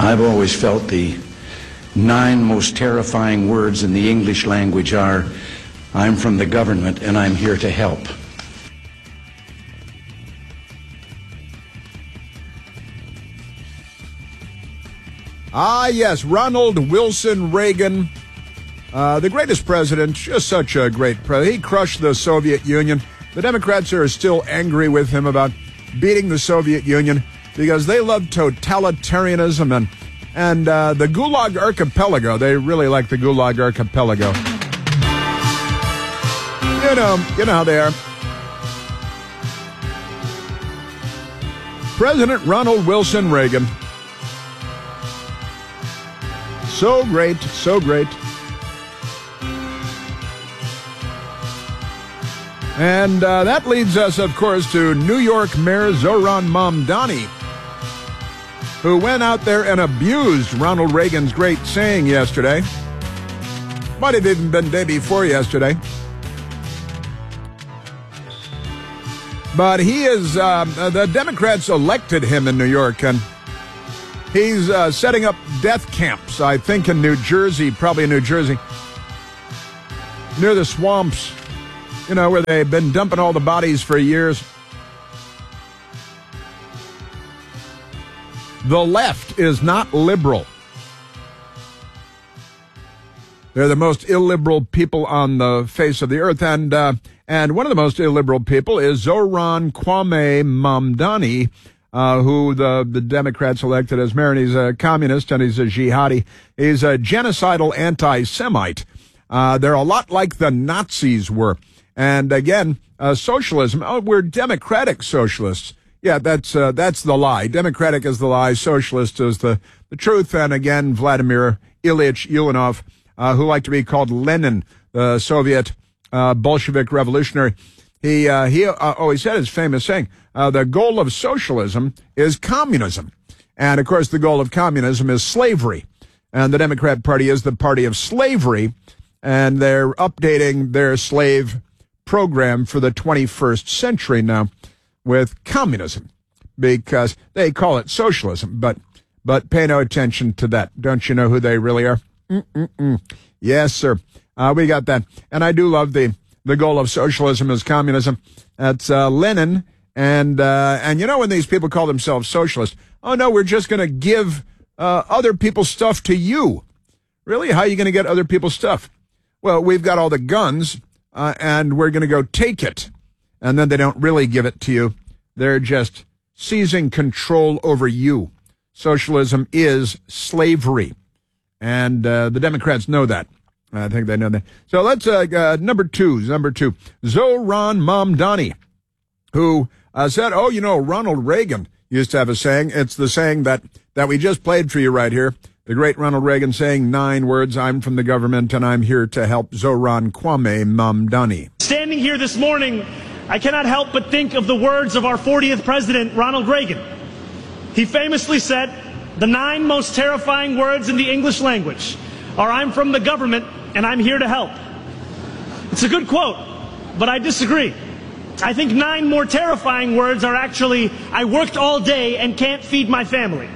I've always felt the 9 most terrifying words in the English language are, I'm from the government and I'm here to help. Ah, yes, Ronald Wilson Reagan, the greatest president, just such a great president. He crushed the Soviet Union. The Democrats are still angry with him about beating the Soviet Union because they love totalitarianism and the Gulag Archipelago. They really like the Gulag Archipelago. You know how they are. President Ronald Wilson Reagan. So great, so great. And that leads us, of course, to New York Mayor Zohran Mamdani, who went out there and abused Ronald Reagan's great saying yesterday. Might have even been day before yesterday. But he is, the Democrats elected him in New York, and he's setting up death camps, I think, in New Jersey, probably in New Jersey, near the swamps, where they've been dumping all the bodies for years. The left is not liberal. They're the most illiberal people on the face of the earth, and one of the most illiberal people is Zohran Kwame Mamdani, who the Democrats elected as mayor, and he's a communist and he's a jihadi. He's a genocidal anti-Semite. They're a lot like the Nazis were. And again, socialism. Oh, we're democratic socialists. Yeah, that's the lie. Democratic is the lie. Socialist is the truth. And again, Vladimir Ilyich Ulyanov, who liked to be called Lenin, the Soviet Bolshevik revolutionary. He always said his famous saying, the goal of socialism is communism. And, of course, the goal of communism is slavery. And the Democrat Party is the party of slavery. And they're updating their slave program for the 21st century now with communism because they call it socialism. But pay no attention to that. Don't you know who they really are? Yes, sir. We got that. And I do love the goal of socialism is communism. That's Lenin. And when these people call themselves socialists, oh, no, we're just going to give other people's stuff to you. Really? How are you going to get other people's stuff? Well, we've got all the guns, and we're going to go take it. And then they don't really give it to you. They're just seizing control over you. Socialism is slavery. And the Democrats know that. I think they know that. So let's, number two, Zohran Mamdani, who said, Ronald Reagan used to have a saying. It's the saying that we just played for you right here. The great Ronald Reagan saying 9 words, I'm from the government and I'm here to help. Zohran Kwame Mamdani. Standing here this morning, I cannot help but think of the words of our 40th president, Ronald Reagan. He famously said, the 9 most terrifying words in the English language are, I'm from the government and I'm here to help. It's a good quote, but I disagree. I think 9 more terrifying words are actually, I worked all day and can't feed my family.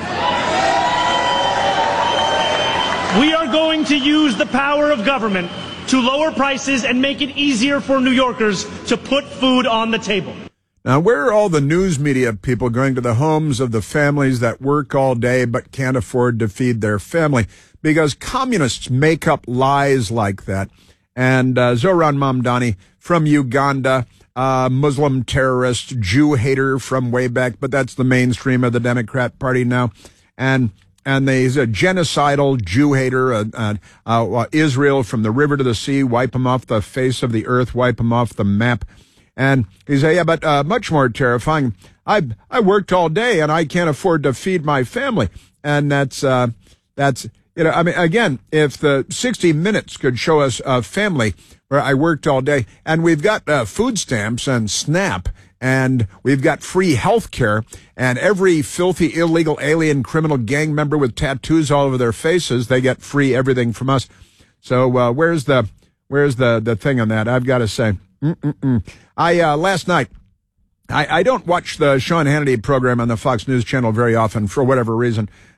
We are going to use the power of government to lower prices and make it easier for New Yorkers to put food on the table. Now, where are all the news media people going to the homes of the families that work all day but can't afford to feed their family? Because communists make up lies like that. And Zohran Mamdani from Uganda, Muslim terrorist, Jew hater from way back, but that's the mainstream of the Democrat Party now. And he's a genocidal Jew hater, Israel from the river to the sea, wipe him off the face of the earth, wipe him off the map. And he said, but much more terrifying, I worked all day and I can't afford to feed my family. And that's again, if the 60 Minutes could show us a family where I worked all day, and we've got food stamps and SNAP, and we've got free health care, and every filthy, illegal, alien, criminal gang member with tattoos all over their faces, they get free everything from us. So where's the thing on that? I've got to say, last night, I don't watch the Sean Hannity program on the Fox News Channel very often for whatever reason,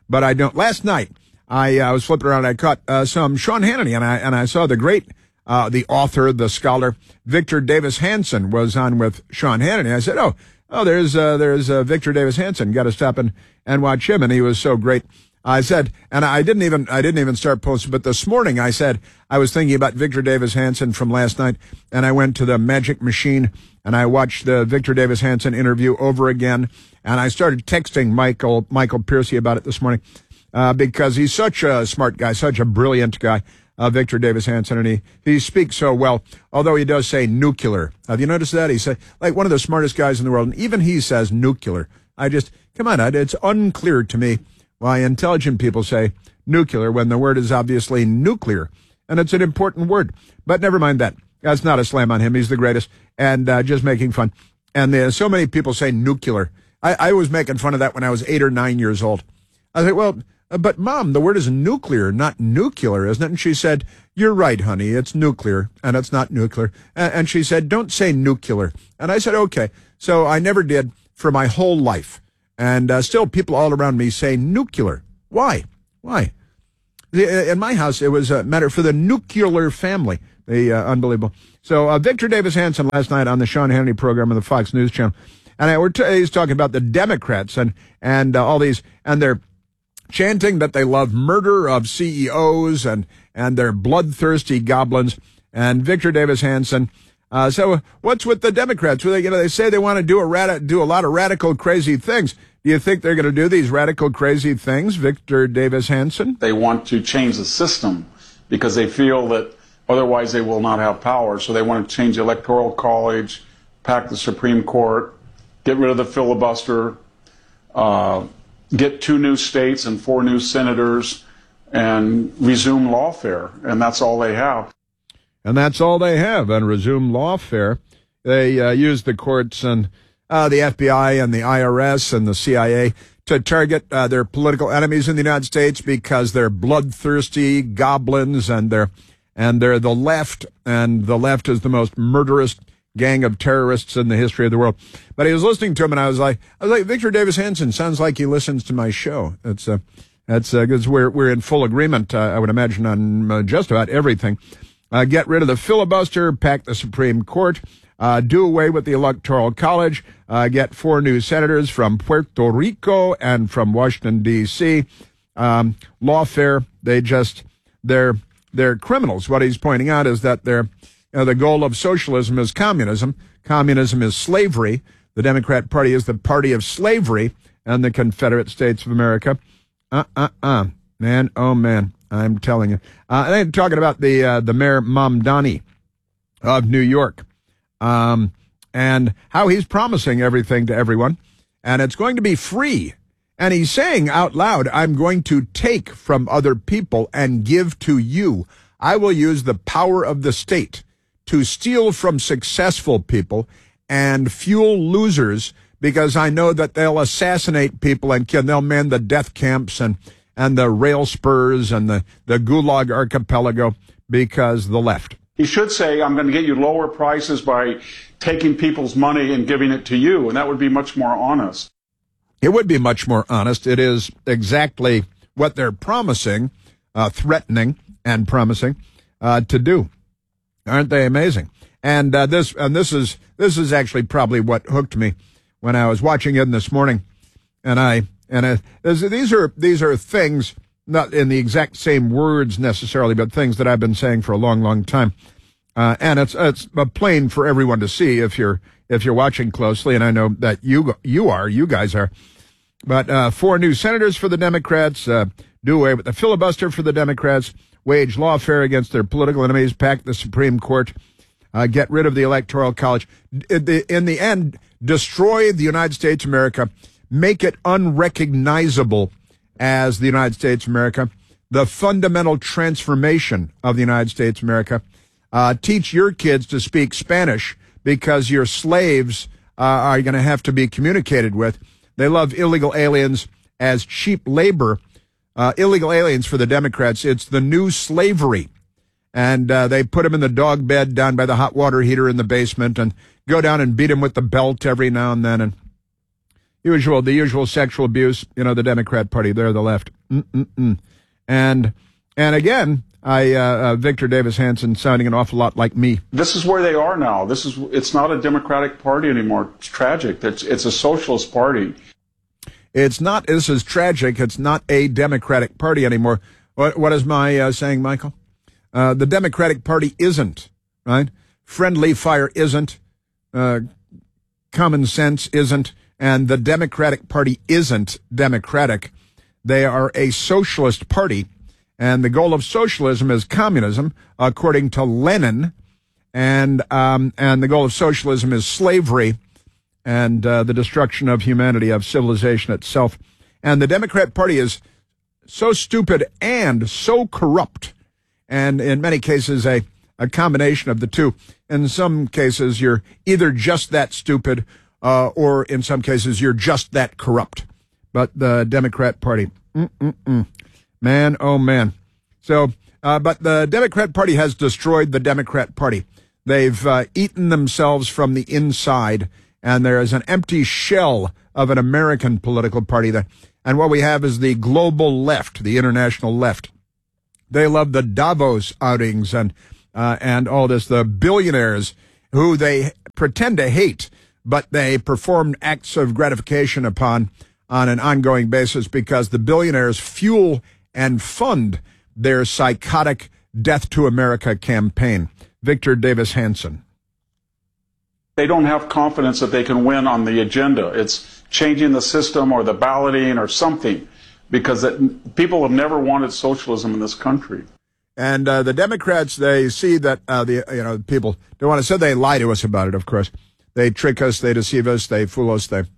but I don't. Last night, I was flipping around. I caught some Sean Hannity, and I saw the great, the author, the scholar, Victor Davis Hanson was on with Sean Hannity. I said, oh, there's Victor Davis Hanson. Got to stop and watch him. And he was so great. I said, and I didn't even start posting, but this morning I said, I was thinking about Victor Davis Hanson from last night, and I went to the Magic Machine and I watched the Victor Davis Hanson interview over again. And I started texting Michael Piercy about it this morning, because he's such a smart guy, such a brilliant guy, Victor Davis Hanson, and he speaks so well, although he does say nuclear. Have you noticed that? He said, like, one of the smartest guys in the world, and even he says nuclear. Come on, it's unclear to me why intelligent people say nuclear when the word is obviously nuclear, and it's an important word. But never mind that. That's not a slam on him. He's the greatest, and just making fun. And so many people say nuclear. I was making fun of that when I was 8 or 9 years old. I said, well, but Mom, the word is nuclear, not nuclear, isn't it? And she said, you're right, honey, it's nuclear, and it's not nuclear. And she said, don't say nuclear. And I said, okay. So I never did for my whole life. And still people all around me say nuclear. Why? In my house, it was a matter for the nuclear family. Unbelievable. So Victor Davis Hanson last night on the Sean Hannity program on the Fox News Channel. And he's talking about the Democrats and all these, and they're chanting that they love murder of CEOs and they're bloodthirsty goblins. And Victor Davis Hanson. So what's with the Democrats? They say they want to do a lot of radical, crazy things. Do you think they're going to do these radical, crazy things, Victor Davis Hanson? They want to change the system because they feel that otherwise they will not have power. So they want to change the Electoral College, pack the Supreme Court, get rid of the filibuster, get 2 new states and 4 new senators, and resume lawfare. And that's all they have. And that's all they have, and resume lawfare. They use the courts and the FBI and the IRS and the CIA to target their political enemies in the United States because they're bloodthirsty goblins and they're the left, and the left is the most murderous gang of terrorists in the history of the world. But he was listening to him, and I was like, Victor Davis Hanson sounds like he listens to my show. That's because we're in full agreement, I would imagine, on just about everything. Get rid of the filibuster, pack the Supreme Court, do away with the Electoral College, get 4 new senators from Puerto Rico and from Washington, D.C. Lawfare, they're criminals. What he's pointing out is that the goal of socialism is communism. Communism is slavery. The Democrat Party is the party of slavery and the Confederate States of America. Man, oh man, I'm telling you. They're talking about the Mayor Mamdani of New York, and how he's promising everything to everyone, and it's going to be free. And he's saying out loud, I'm going to take from other people and give to you. I will use the power of the state to steal from successful people and fuel losers, because I know that they'll assassinate people and kill. They'll man the death camps and the rail spurs and the Gulag Archipelago because the left. He should say, I'm going to get you lower prices by taking people's money and giving it to you, and that would be much more honest. It would be much more honest. It is exactly what they're promising, threatening and promising to do. Aren't they amazing? And this is actually probably what hooked me when I was watching it this morning. These are things, not in the exact same words necessarily, but things that I've been saying for a long, long time. And it's plain for everyone to see if you're watching closely, and I know that you guys are. But 4 new senators for the Democrats, do away with the filibuster for the Democrats, wage lawfare against their political enemies, pack the Supreme Court, get rid of the Electoral College. In the end, destroy the United States of America, make it unrecognizable as the United States of America, the fundamental transformation of the United States of America. Teach your kids to speak Spanish because your slaves are going to have to be communicated with. They love illegal aliens as cheap labor. Illegal aliens for the Democrats, it's the new slavery. And they put them in the dog bed down by the hot water heater in the basement and go down and beat them with the belt every now and then. And the usual sexual abuse, the Democrat Party, they're the left. And again, Victor Davis Hanson sounding an awful lot like me. This is where they are now. It's not a Democratic Party anymore. It's tragic. It's a socialist party. This is tragic. It's not a Democratic Party anymore. What is my saying, Michael? The Democratic Party isn't, right? Friendly fire isn't. Common sense isn't. And the Democratic Party isn't democratic. They are a socialist party. And the goal of socialism is communism, according to Lenin. And the goal of socialism is slavery and the destruction of humanity, of civilization itself. And the Democrat Party is so stupid and so corrupt, and in many cases a combination of the two. In some cases, you're either just that stupid, or in some cases, you're just that corrupt. But the Democrat Party, man, oh man. So, but the Democrat Party has destroyed the Democrat Party. They've eaten themselves from the inside, and there is an empty shell of an American political party there. And what we have is the global left, the international left. They love the Davos outings and all this, the billionaires who they pretend to hate, but they perform acts of gratification upon on an ongoing basis because the billionaires fuel and fund their psychotic Death to America campaign. Victor Davis Hanson. They don't have confidence that they can win on the agenda. It's changing the system or the balloting or something, because people have never wanted socialism in this country. And the Democrats, they see that people don't want to say, they lie to us about it. Of course, they trick us, they deceive us, they fool us. They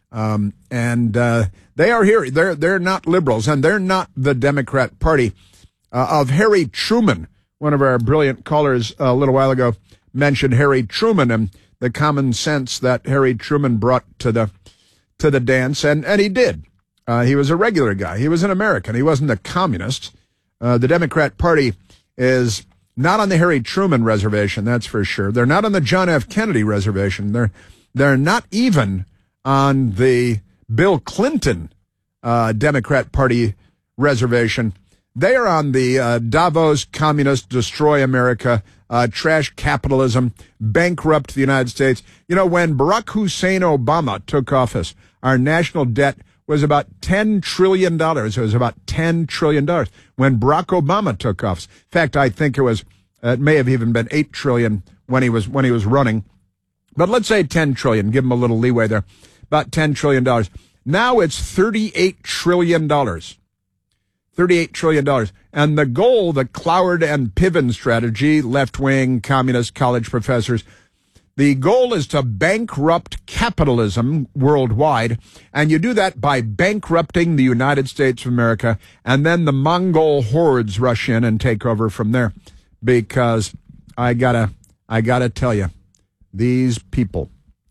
are here. They're not liberals, and they're not the Democrat Party of Harry Truman. One of our brilliant callers a little while ago mentioned Harry Truman and the common sense that Harry Truman brought to the dance, and he did. He was a regular guy. He was an American. He wasn't a communist. The Democrat Party is not on the Harry Truman reservation, that's for sure. They're not on the John F. Kennedy reservation. They're not even on the Bill Clinton Democrat Party reservation. They are on the Davos communist, destroy America, trash capitalism, bankrupt the United States. You know, when Barack Hussein Obama took office, our national debt was about $10 trillion. It was about $10 trillion when Barack Obama took office. In fact, I think it may have even been $8 trillion when he was running. But let's say 10 trillion, give him a little leeway there. About $10 trillion. Now it's $38 trillion. $38 trillion. And the goal, the Cloward and Piven strategy, left-wing communist college professors, the goal is to bankrupt capitalism worldwide, and you do that by bankrupting the United States of America, and then the Mongol hordes rush in and take over from there. Because I gotta tell you, these people,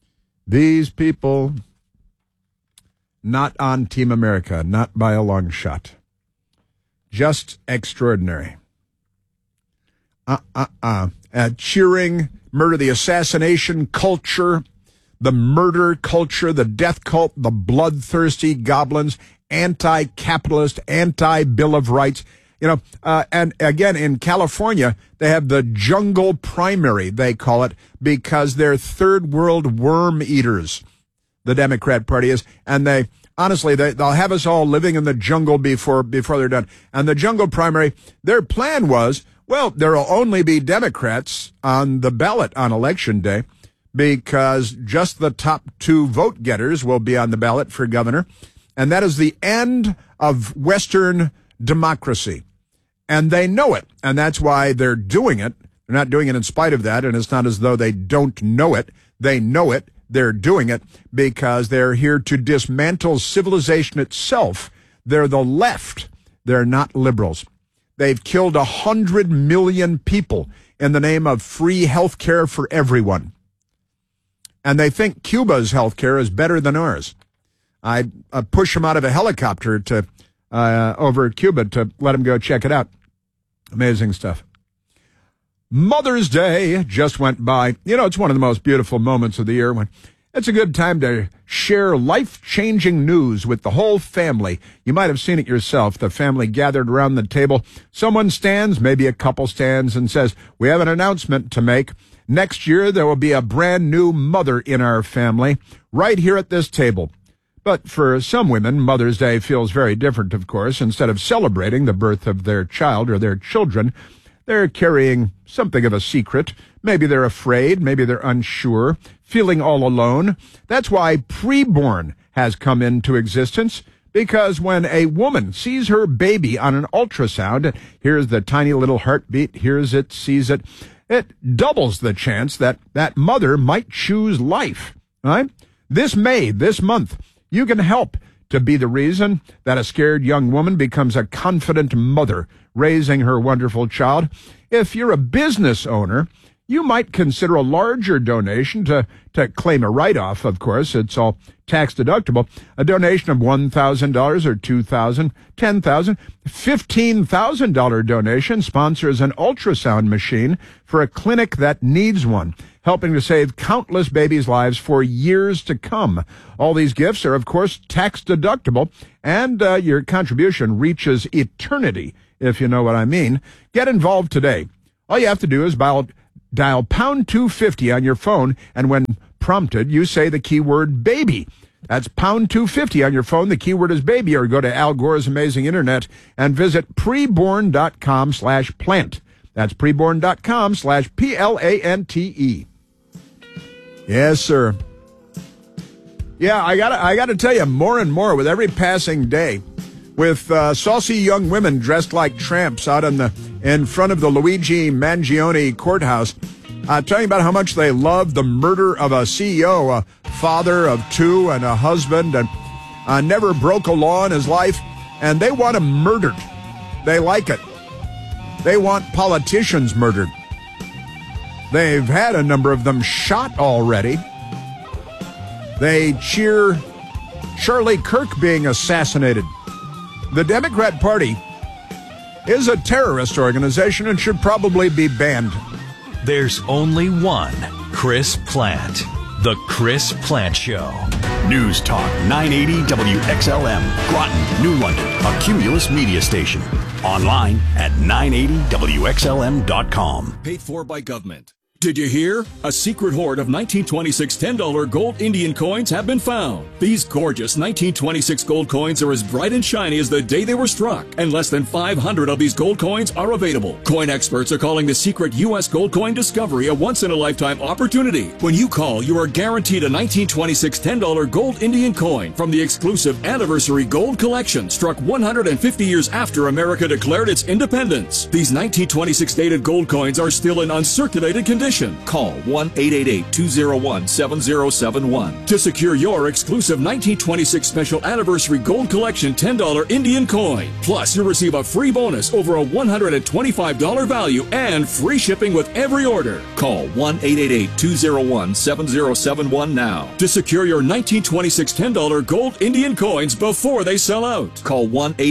not on Team America, not by a long shot. Just extraordinary. Cheering murder, the assassination culture, the murder culture, the death cult, the bloodthirsty goblins, anti-capitalist, anti-Bill of Rights. You know, and again, in California, they have the jungle primary, they call it, because they're third world worm eaters, the Democrat Party is, and they'll have us all living in the jungle before they're done. And the jungle primary, their plan was, well, there'll only be Democrats on the ballot on Election Day because just the top two vote getters will be on the ballot for governor. And that is the end of Western democracy. And they know it. And that's why they're doing it. They're not doing it in spite of that. And it's not as though they don't know it. They know it. They're doing it because they're here to dismantle civilization itself. They're the left. They're not liberals. They've killed 100 million people in the name of free health care for everyone. And they think Cuba's health care is better than ours. I push them out of a helicopter to over Cuba to let them go check it out. Amazing stuff. Mother's Day just went by. You know, it's one of the most beautiful moments of the year when It's a good time to share life-changing news with the whole family. You might have seen it yourself. The family gathered around the table. Someone stands, maybe a couple stands, and says, "We have an announcement to make. Next year, there will be a brand new mother in our family, right here at this table." But for some women, Mother's Day feels very different, of course. Instead of celebrating the birth of their child or their children, they're carrying something of a secret. Maybe they're afraid, maybe they're unsure, feeling all alone. That's why Preborn has come into existence, because when a woman sees her baby on an ultrasound, hears the tiny little heartbeat, hears it, sees it, it doubles the chance that that mother might choose life. Right? This month, you can help to be the reason that a scared young woman becomes a confident mother raising her wonderful child. If you're a business owner, you might consider a larger donation to claim a write-off, of course. It's all tax-deductible. A donation of $1,000 or $2,000, $10,000, $15,000 donation sponsors an ultrasound machine for a clinic that needs one, helping to save countless babies' lives for years to come. All these gifts are, of course, tax-deductible, and your contribution reaches eternity, if you know what I mean. Get involved today. All you have to do is dial pound 250 on your phone, and when prompted, you say the keyword baby. That's pound 250 on your phone. The keyword is baby, or go to Al Gore's amazing internet and visit preborn.com/plant. That's preborn.com/PLANTE. Yes, sir. Yeah, I gotta tell you, more and more with every passing day, with saucy young women dressed like tramps out in front of the Luigi Mangione courthouse, talking about how much they love the murder of a CEO, a father of two and a husband, and never broke a law in his life, and they want him murdered. They like it. They want politicians murdered. They've had a number of them shot already. They cheer Charlie Kirk being assassinated. The Democrat Party is a terrorist organization and should probably be banned. There's only one Chris Plant. The Chris Plant Show. News Talk 980 WXLM, Groton, New London, a Cumulus media station. Online at 980WXLM.com. Paid for by government. Did you hear? A secret hoard of 1926 $10 gold Indian coins have been found. These gorgeous 1926 gold coins are as bright and shiny as the day they were struck, and less than 500 of these gold coins are available. Coin experts are calling the secret U.S. gold coin discovery a once-in-a-lifetime opportunity. When you call, you are guaranteed a 1926 $10 gold Indian coin from the exclusive Anniversary Gold Collection, struck 150 years after America declared its independence. These 1926 dated gold coins are still in uncirculated condition. Call 1-888-201-7071 to secure your exclusive 1926 Special Anniversary Gold Collection $10 Indian coin. Plus, you'll receive a free bonus over a $125 value and free shipping with every order. Call 1-888-201-7071 now to secure your 1926 $10 gold Indian coins before they sell out. Call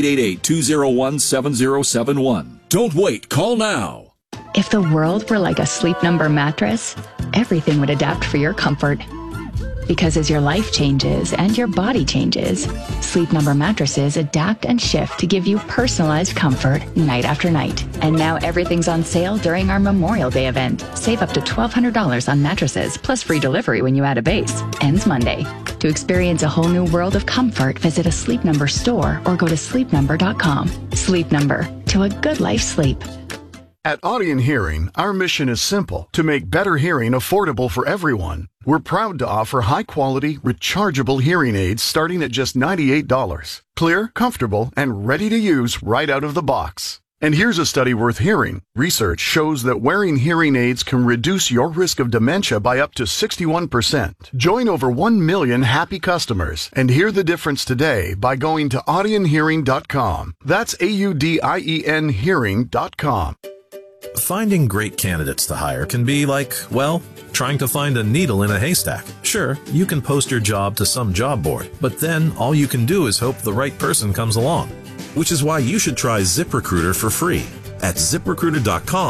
1-888-201-7071. Don't wait. Call now. If the world were like a Sleep Number mattress, everything would adapt for your comfort. Because as your life changes and your body changes, Sleep Number mattresses adapt and shift to give you personalized comfort night after night. And now everything's on sale during our Memorial Day event. Save up to $1,200 on mattresses, plus free delivery when you add a base. Ends Monday. To experience a whole new world of comfort, visit a Sleep Number store or go to sleepnumber.com. Sleep Number. To a good life sleep. At Audien Hearing, our mission is simple: to make better hearing affordable for everyone. We're proud to offer high-quality, rechargeable hearing aids starting at just $98. Clear, comfortable, and ready to use right out of the box. And here's a study worth hearing. Research shows that wearing hearing aids can reduce your risk of dementia by up to 61%. Join over 1 million happy customers and hear the difference today by going to audienhearing.com. That's AUDIEN hearing.com. Finding great candidates to hire can be like, well, trying to find a needle in a haystack. Sure, you can post your job to some job board, but then all you can do is hope the right person comes along. Which is why you should try ZipRecruiter for free at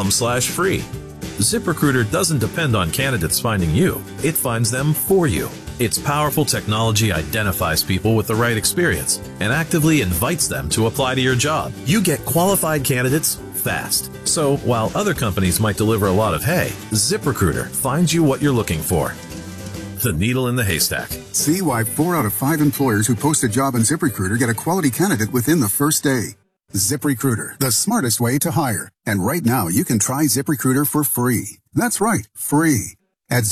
ZipRecruiter.com/free. ZipRecruiter doesn't depend on candidates finding you. It finds them for you. Its powerful technology identifies people with the right experience and actively invites them to apply to your job. You get qualified candidates fast. So while other companies might deliver a lot of hay, ZipRecruiter finds you what you're looking for. The needle in the haystack. See why 4 out of 5 employers who post a job on ZipRecruiter get a quality candidate within the first day. ZipRecruiter, the smartest way to hire. And right now, you can try ZipRecruiter for free. That's right, free. At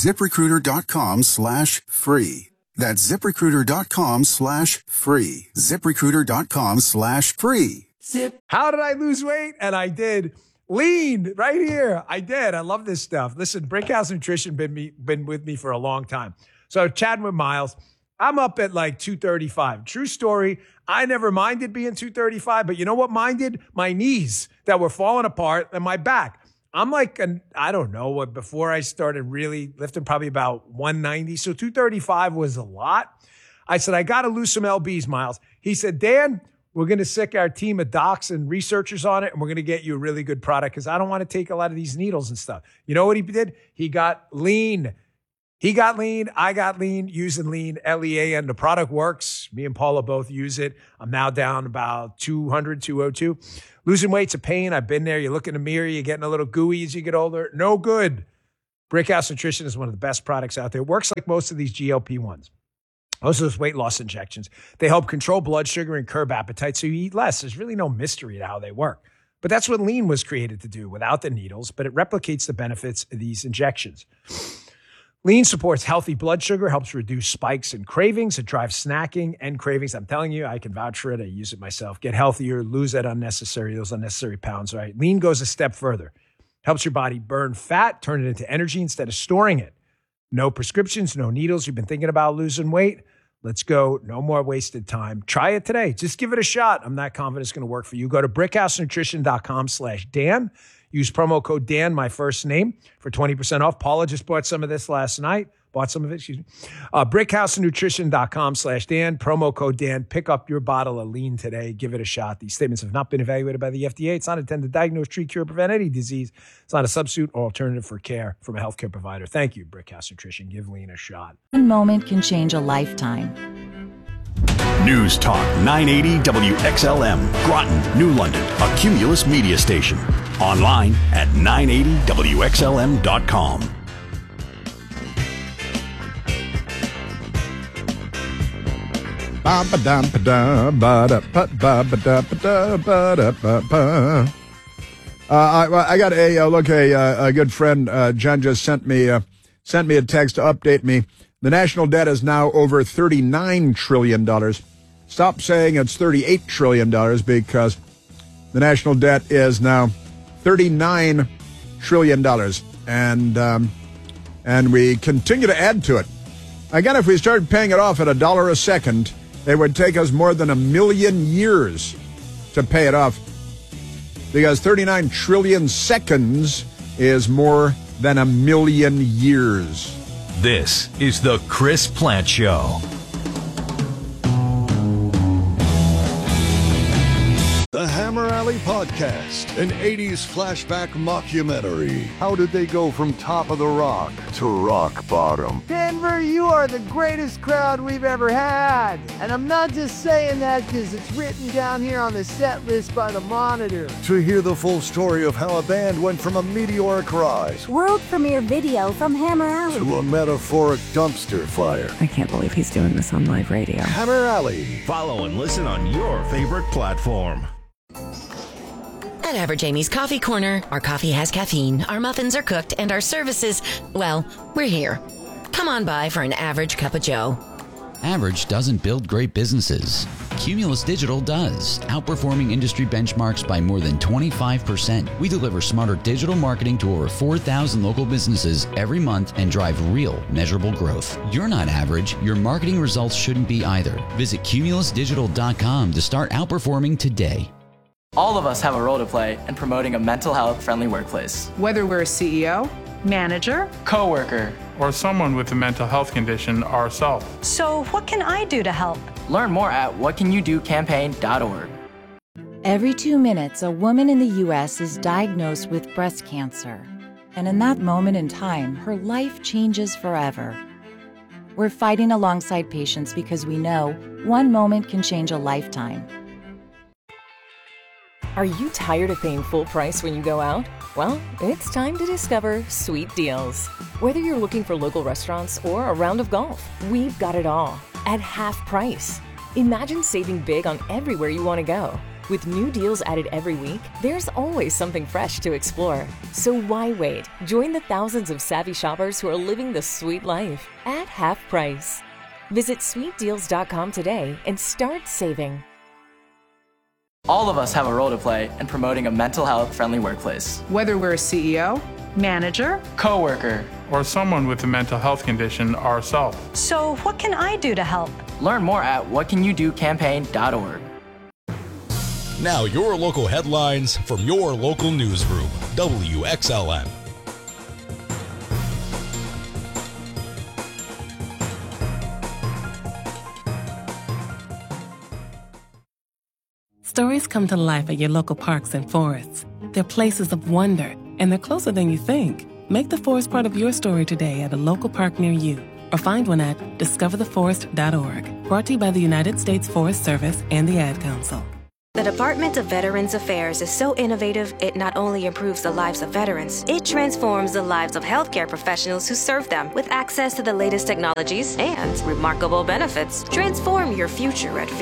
ZipRecruiter.com/free. That's ZipRecruiter.com/free. ZipRecruiter.com/free. How did I lose weight? And I did. Lean right here. I did. I love this stuff. Listen, Brickhouse Nutrition been with me for a long time. So chatting with Miles, I'm up at like 235. True story. I never minded being 235, but you know what minded? My knees that were falling apart and my back. I'm like, I don't know what, before I started really lifting, probably about 190. So 235 was a lot. I said, I got to lose some LBs, Miles. He said, Dan, we're going to sick our team of docs and researchers on it, and we're going to get you a really good product because I don't want to take a lot of these needles and stuff. You know what he did? He got lean. He got lean. I got lean using lean, LEAN. The product works. Me and Paula both use it. I'm now down about 200, 202. Losing weight's a pain. I've been there. You look in the mirror, you're getting a little gooey as you get older. No good. Brickhouse Nutrition is one of the best products out there. It works like most of these GLP-1s. Most of those weight loss injections. They help control blood sugar and curb appetite so you eat less. There's really no mystery to how they work. But that's what lean was created to do without the needles, but it replicates the benefits of these injections. Lean supports healthy blood sugar, helps reduce spikes and cravings. It drives snacking and cravings. I'm telling you, I can vouch for it. I use it myself. Get healthier, lose those unnecessary pounds, right? Lean goes a step further. Helps your body burn fat, turn it into energy instead of storing it. No prescriptions, no needles. You've been thinking about losing weight? Let's go. No more wasted time. Try it today. Just give it a shot. I'm not confident it's going to work for you. Go to brickhousenutrition.com/Dan. Use promo code Dan, my first name, for 20% off. Paula just bought some of this last night. Brickhousenutrition.com/Dan. Promo code Dan. Pick up your bottle of lean today. Give it a shot. These statements have not been evaluated by the FDA. It's not intended to diagnose, treat, cure, prevent any disease. It's not a substitute or alternative for care from a healthcare provider. Thank you, Brickhouse Nutrition. Give lean a shot. One moment can change a lifetime. News Talk 980 WXLM, Groton, New London, a Cumulus media station. Online at 980WXLM.com. I got a good friend, Jen, just sent me a text to update me. The national debt is now over $39 trillion. Stop saying it's $38 trillion because the national debt is now $39 trillion. And we continue to add to it. Again, if we started paying it off at $1 a second, it would take us more than 1 million years to pay it off. Because 39 trillion seconds is more than 1 million years. This is the Chris Plant Show. The Hammer Alley Podcast, an 80s flashback mockumentary. How did they go from top of the rock to rock bottom? Denver, you are the greatest crowd we've ever had. And I'm not just saying that because it's written down here on the set list by the Monitor. To hear the full story of how a band went from a meteoric rise, world premiere video from Hammer Alley, to a metaphoric dumpster fire. I can't believe he's doing this on live radio. Hammer Alley. Follow and listen on your favorite platform. At Average Amy's Coffee Corner, our coffee has caffeine, our muffins are cooked, and our services, well, we're here. Come on by for an average cup of joe. Average doesn't build great businesses. Cumulus Digital does, outperforming industry benchmarks by more than 25%. We deliver smarter digital marketing to over 4,000 local businesses every month and drive real, measurable growth. You're not average. Your marketing results shouldn't be either. Visit cumulusdigital.com to start outperforming today. All of us have a role to play in promoting a mental health-friendly workplace. Whether we're a CEO, manager, coworker, or someone with a mental health condition ourselves. So what can I do to help? Learn more at whatcanyoudocampaign.org. Every 2 minutes, a woman in the U.S. is diagnosed with breast cancer. And in that moment in time, her life changes forever. We're fighting alongside patients because we know one moment can change a lifetime. Are you tired of paying full price when you go out? Well, it's time to discover Sweet Deals. Whether you're looking for local restaurants or a round of golf, we've got it all at half price. Imagine saving big on everywhere you want to go. With new deals added every week, there's always something fresh to explore. So why wait? Join the thousands of savvy shoppers who are living the sweet life at half price. Visit sweetdeals.com today and start saving. All of us have a role to play in promoting a mental health friendly workplace. Whether we're a CEO, manager, coworker, or someone with a mental health condition ourselves. So what can I do to help? Learn more at whatcanyoudocampaign.org. Now your local headlines from your local newsroom, WXLN. Stories come to life at your local parks and forests. They're places of wonder, and they're closer than you think. Make the forest part of your story today at a local park near you, or find one at discovertheforest.org. Brought to you by the United States Forest Service and the Ad Council. The Department of Veterans Affairs is so innovative, it not only improves the lives of veterans, it transforms the lives of healthcare professionals who serve them. With access to the latest technologies and remarkable benefits, transform your future at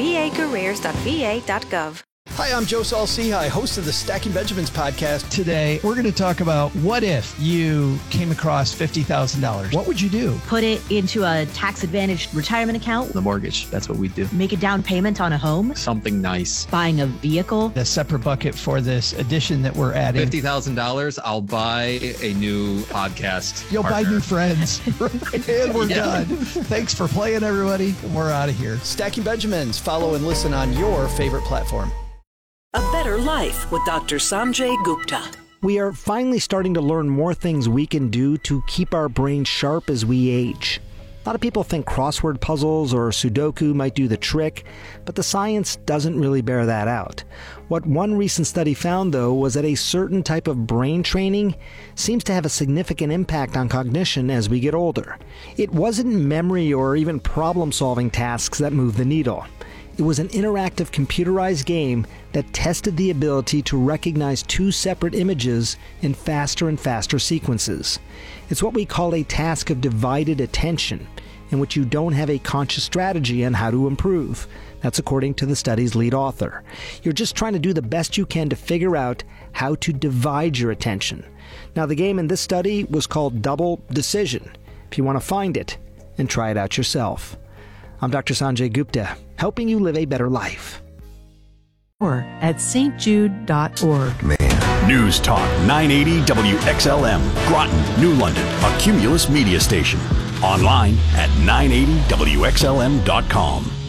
vacareers.va.gov. Hi, I'm Joe Saul-Sehy, host of the Stacking Benjamins podcast. Today, we're going to talk about what if you came across $50,000? What would you do? Put it into a tax-advantaged retirement account. The mortgage, that's what we do. Make a down payment on a home. Something nice. Buying a vehicle. A separate bucket for this addition that we're adding. $50,000, I'll buy a new podcast. You'll partner. buy new friends. And we're done. Thanks for playing, everybody. We're out of here. Stacking Benjamins. Follow and listen on your favorite platform. A Better Life with Dr. Sanjay Gupta. We are finally starting to learn more things we can do to keep our brains sharp as we age. A lot of people think crossword puzzles or Sudoku might do the trick, but the science doesn't really bear that out. What one recent study found, though, was that a certain type of brain training seems to have a significant impact on cognition as we get older. It wasn't memory or even problem-solving tasks that moved the needle. It was an interactive computerized game that tested the ability to recognize two separate images in faster and faster sequences. It's what we call a task of divided attention, in which you don't have a conscious strategy on how to improve. That's according to the study's lead author. You're just trying to do the best you can to figure out how to divide your attention. Now, the game in this study was called Double Decision. If you want to find it and try it out yourself. I'm Dr. Sanjay Gupta, helping you live a better life. Or at stjude.org. News Talk 980 WXLM, Groton, New London, a Cumulus media station. Online at 980WXLM.com.